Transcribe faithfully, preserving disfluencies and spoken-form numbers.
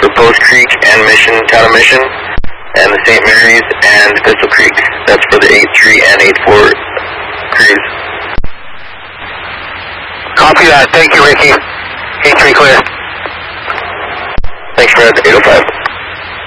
for Post Creek and Mission, Town of Mission, and the Saint Mary's and Pistol Creek. That's for the eight three and eight four crews. Copy that. Thank you, Ricky. eight three clear. Thanks, Fred. eight oh five.